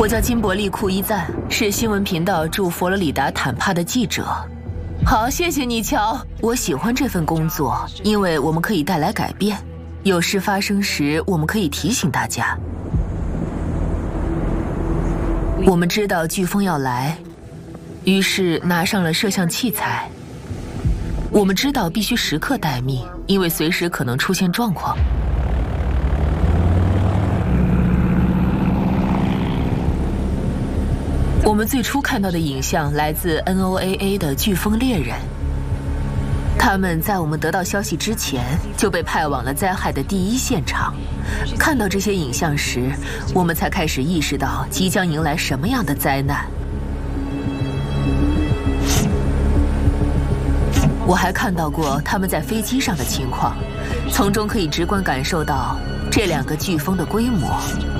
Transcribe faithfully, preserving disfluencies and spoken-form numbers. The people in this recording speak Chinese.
我叫金伯利·库伊赞，是新闻频道驻佛罗里达坦帕的记者。好，谢谢你，乔。我喜欢这份工作，因为我们可以带来改变。有事发生时，我们可以提醒大家。我们知道飓风要来，于是拿上了摄像器材。我们知道必须时刻待命，因为随时可能出现状况。我们最初看到的影像来自 N O A A 的飓风猎人，他们在我们得到消息之前就被派往了灾害的第一现场。看到这些影像时，我们才开始意识到即将迎来什么样的灾难。我还看到过他们在飞机上的情况，从中可以直观感受到这两个飓风的规模。